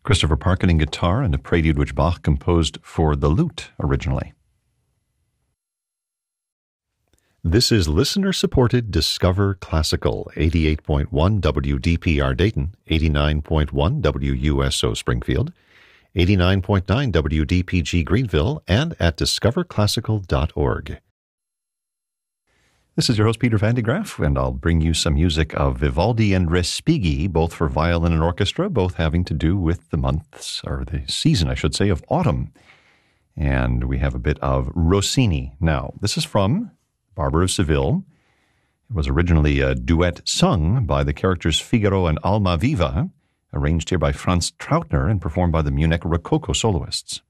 Christopher Parkening guitar and a prelude which Bach composed for the lute originally. This is listener-supported Discover Classical, 88.1 WDPR Dayton, 89.1 WUSO Springfield, 89.9 WDPG Greenville, and at discoverclassical.org. This is your host, Peter Van de Graaff, and I'll bring you some music of Vivaldi and Respighi, both for violin and orchestra, both having to do with the months, or the season, I should say, of autumn. And we have a bit of Rossini. Now, this is from Barber of Seville. It was originally a duet sung by the characters Figaro and Almaviva, arranged here by Franz Trautner and performed by the Munich Rococo soloists.